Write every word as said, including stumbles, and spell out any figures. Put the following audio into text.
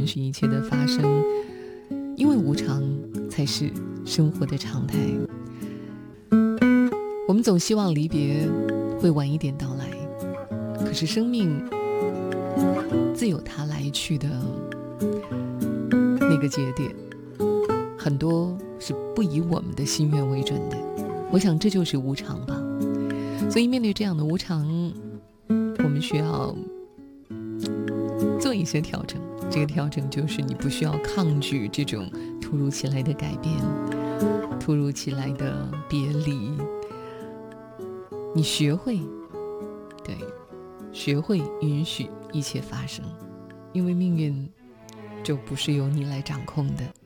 许一切的发生，因为无常才是生活的常态。我们总希望离别会晚一点到来，可是生命自有它来去的那个节点，很多是不以我们的心愿为准的。我想这就是无常吧。所以面对这样的无常，我们需要做一些调整。这个调整就是你不需要抗拒这种突如其来的改变，突如其来的别离。你学会，对，学会允许一切发生，因为命运就不是由你来掌控的。